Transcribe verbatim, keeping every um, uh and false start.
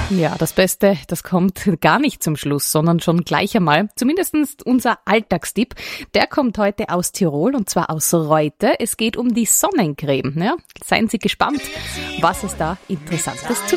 Ja, das Beste, das kommt gar nicht zum Schluss, sondern schon gleich einmal. Zumindest unser Alltagstipp, der kommt heute aus Tirol und zwar aus Reute. Es geht um die Sonnencreme. Ja, seien Sie gespannt, was es da Interessantes zu